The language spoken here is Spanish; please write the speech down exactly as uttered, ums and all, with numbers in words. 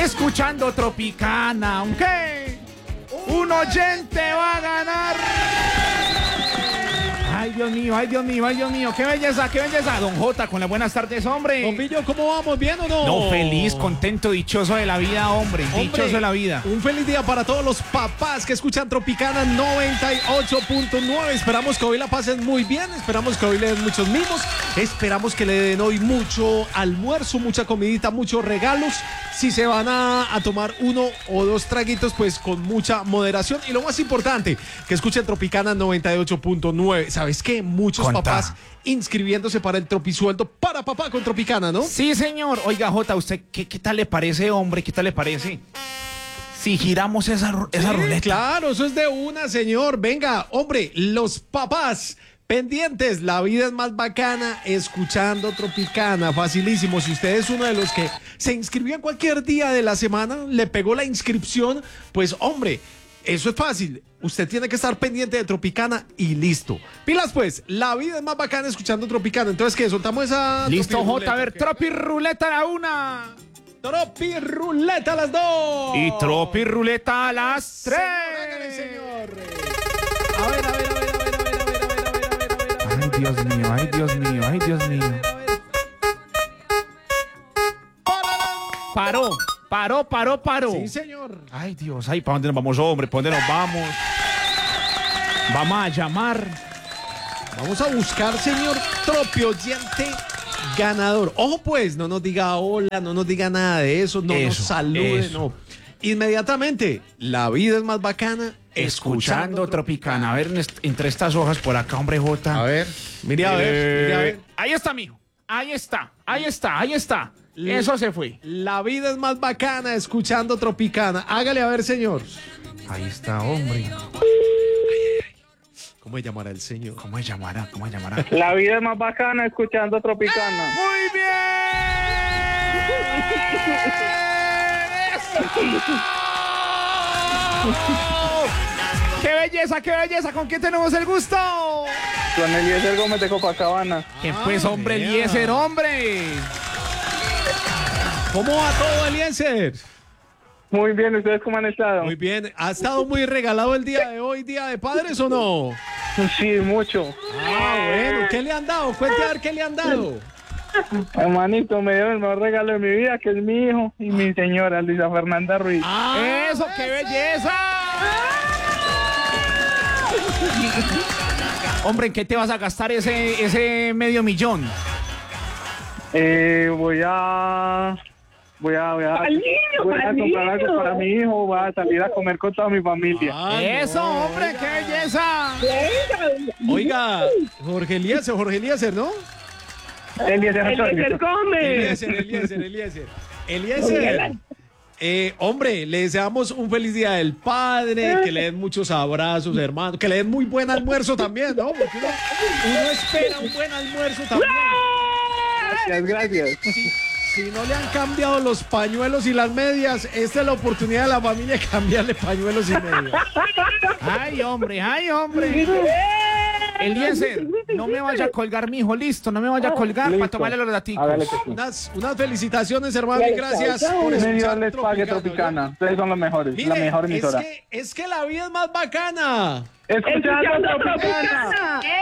escuchando Tropicana, aunque un oyente va a ganar. Ay, Dios mío, ay, Dios mío, ay, Dios mío, qué belleza, qué belleza. Don Jota, con las buenas tardes, hombre. Don Pillo, ¿cómo vamos? ¿Bien o no? No, feliz, contento, dichoso de la vida, hombre, Hombre, dichoso de la vida. Un feliz día para todos los papás que escuchan Tropicana noventa y ocho punto nueve. Esperamos que hoy la pasen muy bien, esperamos que hoy le den muchos mimos, esperamos que le den hoy mucho almuerzo, mucha comidita, muchos regalos. Si se van a, a tomar uno o dos traguitos, pues con mucha moderación. Y lo más importante, que escuchen Tropicana noventa y ocho punto nueve. ¿Sabes qué? Muchos Contá. papás inscribiéndose para el Tropisueldo para papá con Tropicana, ¿no? Sí, señor. Oiga, Jota, ¿usted qué, qué tal le parece, hombre? ¿Qué tal le parece? Si giramos esa, ru- esa Sí, ruleta. claro, eso es de una, señor. Venga, hombre, los papás pendientes, la vida es más bacana escuchando Tropicana, facilísimo. Si usted es uno de los que se inscribió en cualquier día de la semana, le pegó la inscripción, pues hombre, eso es fácil. Usted tiene que estar pendiente de Tropicana y listo. Pilas pues, la vida es más bacana escuchando Tropicana. Entonces, ¿qué? Soltamos esa... Listo, Tropi Jota, a ver, ¿qué? tropi ruleta a la una. Tropi ruleta a las dos. Y tropi ruleta a las tres. Señor, hágale, señor. A ver, a ver, a ver, a ver, a ver, a ver, a ver, a ver, a ver, a ver. Ay, Dios mío, ay, Dios mío, ay, Dios mío. Paró, paró, paró, paró. Sí, señor. Ay, Dios, ay, ¿para dónde nos vamos, hombre? ¿Para dónde nos vamos? Vamos a llamar. Vamos a buscar, señor Tropi oyente ganador. Ojo, pues, no nos diga hola, no nos diga nada de eso, no nos Eso, salude, eso. no. Inmediatamente, la vida es más bacana Escuchando Tropicana. A ver, en est- entre estas hojas por acá, hombre, Jota. A ver, mire a ver, Eh, mire a ver. Ahí está, mijo. Ahí está, ahí está, ahí está. L- Eso se fue. La vida es más bacana escuchando Tropicana. Hágale a ver, señor. Ahí está, hombre. ¿Cómo se llamará el señor? ¿Cómo se llamará? ¿Cómo se llamará? La vida es más bacana escuchando Tropicana. ¡Muy bien! ¡Eso! ¡Qué belleza, qué belleza! ¿Con quién tenemos el gusto? Con Eliezer Gómez de Copacabana. Que pues, hombre, mira. Eliezer, hombre. ¿Cómo va todo, Eliezer? Muy bien, ¿ustedes cómo han estado? Muy bien. ¿Ha estado muy regalado el día de hoy, Día de Padres o no? Sí, mucho. Ah, bueno. ¿Qué le han dado? Cuente a ver qué le han dado. Hermanito, me dio el mejor regalo de mi vida, que es mi hijo y mi señora, Luisa Fernanda Ruiz. Ah, ¡Eso, qué belleza! Hombre, ¿en qué te vas a gastar ese, ese medio millón? Eh, voy a... Voy a, voy a, Para el niño, voy para a el comprar niño. algo para mi hijo, voy a salir a comer con toda mi familia. Ah, ¡Eso, no, hombre, oiga. qué belleza! Oiga, Jorge Eliezer, Jorge Eliezer, ¿no? Eliezer Eliezer Gómez. Eliezer, Eliezer, Eliezer. Eliezer. Eh, hombre, le deseamos un feliz día del padre, que le den muchos abrazos, hermano, que le den muy buen almuerzo también, ¿no? Porque uno, uno espera un buen almuerzo también. Gracias, gracias. Si no le han cambiado los pañuelos y las medias, esta es la oportunidad de la familia de cambiarle pañuelos y medias. ¡Ay, hombre, ay, hombre! Eliezer, no me vaya a colgar, mijo, listo, no me vaya a colgar para Listo. tomarle los daticos. Hágale que sí. Unas, unas felicitaciones, hermano, y gracias por Me dio escuchar les pague Tropicana. Ustedes son los mejores, Mire, la mejor es emisora. que, es que la vida es más bacana. Escuchando Escuchando Tropicana. Tropicana.